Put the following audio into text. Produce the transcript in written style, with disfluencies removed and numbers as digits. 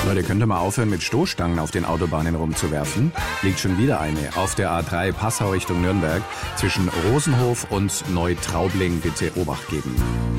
Leute, könnt ihr mal aufhören, mit Stoßstangen auf den Autobahnen rumzuwerfen? Liegt schon wieder eine auf der A3 Passau Richtung Nürnberg. Zwischen Rosenhof und Neutraubling bitte Obacht geben.